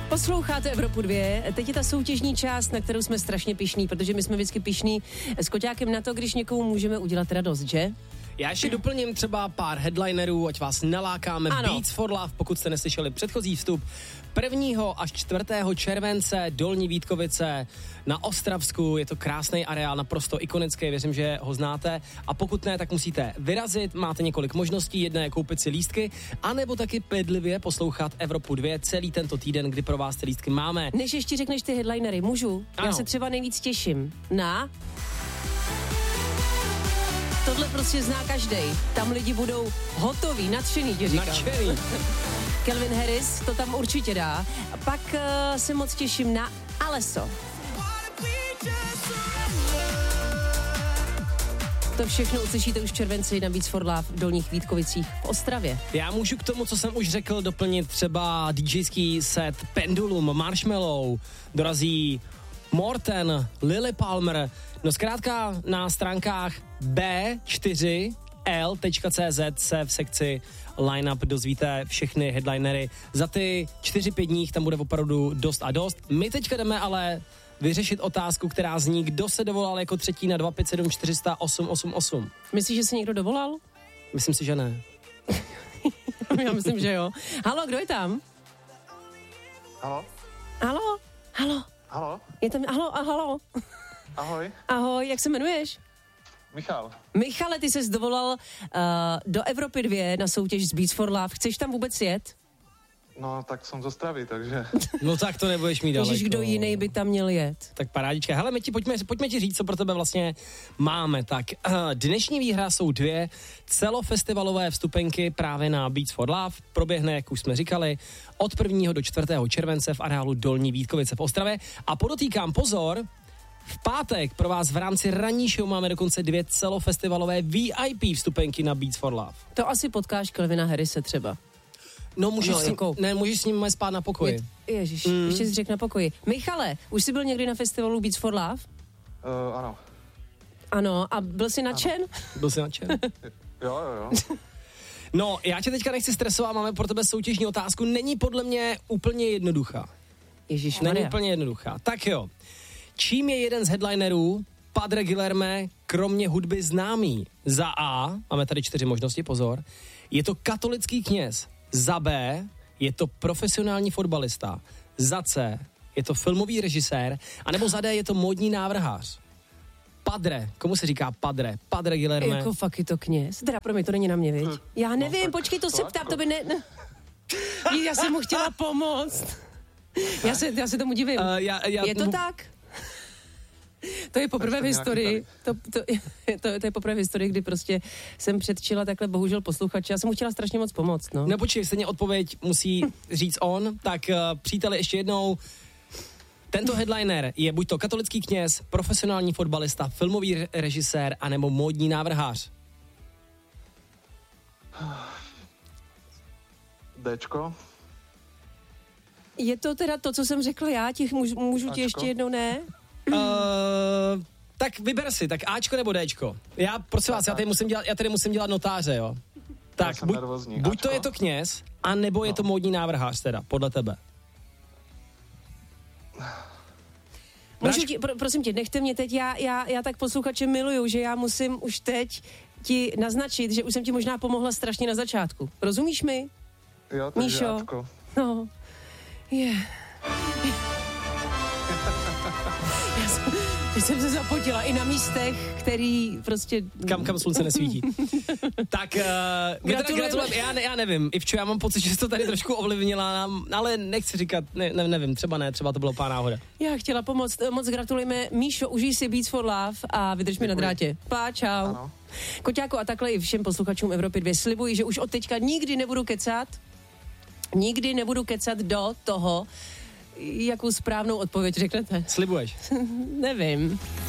Posloucháte Evropu 2, teď je ta soutěžní část, na kterou jsme strašně pyšní, protože my jsme vždycky pyšní s Koťákem na to, když někomu můžeme udělat radost, že? Já ještě doplním třeba pár headlinerů, ať vás nalákáme. Ano. Beats for Love, pokud jste neslyšeli předchozí vstup. 1. až 4. července Dolní Vítkovice na Ostravsku. Je to krásný areál, naprosto ikonický, věřím, že ho znáte. A pokud ne, tak musíte vyrazit. Máte několik možností, jedna je koupit si lístky, anebo taky bedlivě poslouchat Evropu 2 celý tento týden, kdy pro vás ty lístky máme. Než ještě řekneš ty headlinery, můžu? Ano. Já se třeba nejvíc těším na... Tohle prostě zná každej. Tam lidi budou hotoví, nadšený, ti říkám. Nadšený. Calvin Harris to tam určitě dá. A pak se moc těším na Alesso. To všechno uslyšíte už v červenci na Beats for Love v Dolních Vítkovicích v Ostravě. Já můžu k tomu, co jsem už řekl, doplnit třeba DJský set Pendulum, Marshmallow, dorazí Morten, Lily Palmer. No zkrátka na stránkách b4l.cz se v sekci line-up dozvíte všechny headlinery. Za ty 4-5 dní tam bude opravdu dost a dost. My teďka jdeme ale vyřešit otázku, která zní, kdo se dovolal jako třetí na 257 400 888. Myslíš, že se někdo dovolal? Myslím si, že ne. Já myslím, že jo. Halo, kdo je tam? Halo? Halo? Halo? Halo? Je tam, halo? Ahoj, Ahoj, jak se jmenuješ? Michal. Michale, ty ses dovolal do Evropy 2 na soutěž z Beats for Love. Chceš tam vůbec jet? No, tak jsem z Ostravy, takže... No tak to nebudeš mít daleko. Ježiš, kdo jiný by tam měl jet? Tak parádička. Hele, pojďme ti říct, co pro tebe vlastně máme. Tak dnešní výhra jsou 2 celofestivalové vstupenky právě na Beats for Love. Proběhne, jak už jsme říkali, od 1. do 4. července v areálu Dolní Vítkovice v Ostravě. A podotýkám, pozor, v pátek pro vás v rámci ranní show máme dokonce 2 celofestivalové VIP vstupenky na Beats for Love. To asi potkáš Calvina Harrise třeba. No, můžeš s ním spát na pokoji. Ježiš, ještě jsi řekl na pokoji. Michale, už jsi byl někdy na festivalu Beats for Love? Ano. Ano, a byl jsi nadšen? Byl jsi nadšen? Jo. No, já tě teďka nechci stresovat, máme pro tebe soutěžní otázku. Není podle mě úplně jednoduchá. Ježišmarja. Není úplně jednoduchá. Tak jo. Čím je jeden z headlinerů, Padre Guilherme, kromě hudby známý? Za A, máme tady 4 možnosti, pozor, je to katolický kněz. Za B, je to profesionální fotbalista. Za C, je to filmový režisér. A nebo za D, je to módní návrhář. Padre, komu se říká Padre? Padre Guilherme. Jako fakt je to kněz. Teda pro mě to není na mě, viď? Já nevím, tak počkej, to se to ptám, jako- to by ne... Já jsem mu chtěla pomoct. Já se tomu divím. Je to tak? To je poprvé v historii. To je poprvé v historii, kdy prostě jsem předčila takhle bohužel posluchače. Já jsem mu chtěla strašně moc pomoct, no. No počkej, stejně odpověď musí říct on. Tak příteli, ještě jednou. Tento headliner je buď to katolický kněz, profesionální fotbalista, filmový režisér, anebo módní návrhář. Dčko. Je to teda to, co jsem řekla já? Můžu ti ještě jednou, ne? Tak vyber si, tak Ačko nebo Dčko. Já, prosím vás, já tady musím dělat notáře, jo. Tak, buď to je to kněz, a nebo je to módní návrhář teda, podle tebe. Prosím tě, nechte mě teď, já tak posluchače miluju, že já musím už teď ti naznačit, že už jsem ti možná pomohla strašně na začátku. Rozumíš mi? Jo, takže Míšo? Ačko. No, Já jsem se zapotila i na místech, který prostě... Kam slunce nesvítí. Tak gratulujeme. Já nevím, Ivčo, já mám pocit, že jsi to tady trošku ovlivnila, ale nechci říkat, nevím, třeba to bylo pár náhoda. Já chtěla pomoct, moc gratulujeme. Míšo, užij si Beats for Love a vydrž mi na drátě. Čau. Ano. Koťáko, a takhle i všem posluchačům Evropy 2 slibuji, že už od teďka nikdy nebudu kecat do toho, jakou správnou odpověď řeknete. Slibuješ? Nevím.